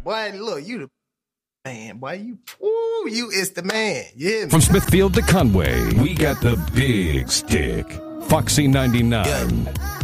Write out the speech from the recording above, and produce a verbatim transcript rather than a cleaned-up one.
boy, look, you the man, boy, you, ooh, you is the man. Yeah. From Smithfield to Conway, we got the big stick. Foxy ninety-nine. Yeah.